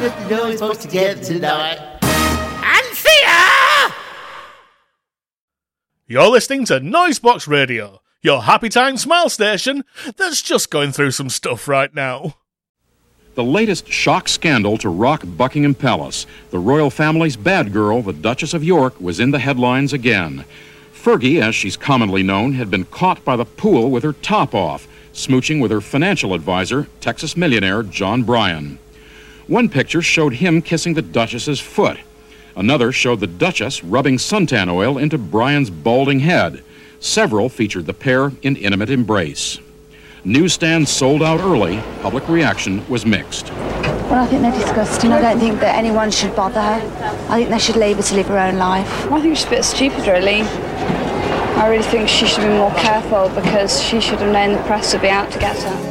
let the noise folks together tonight. Anthea! You're listening to Noisebox Radio, your happy time smile station that's just going through some stuff right now. The latest shock scandal to rock Buckingham Palace. The royal family's bad girl, the Duchess of York, was in the headlines again. Fergie, as she's commonly known, had been caught by the pool with her top off, smooching with her financial advisor, Texas millionaire John Bryan. One picture showed him kissing the Duchess's foot. Another showed the Duchess rubbing suntan oil into Bryan's balding head. Several featured the pair in intimate embrace. Newsstands sold out early. Public reaction was mixed. Well, I think they're disgusting. I don't think that anyone should bother her. I think they should leave her to live her own life. I think she's a bit stupid, really. I really think she should be more careful because she should have known the press would be out to get her.